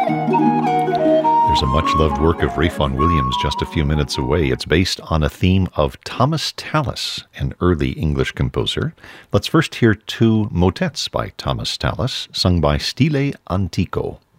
There's a much-loved work of Ralph Vaughan Williams just a few minutes away. It's based on a theme of Thomas Tallis, an early English composer. Let's first hear two motets by Thomas Tallis, sung by Stile Antico.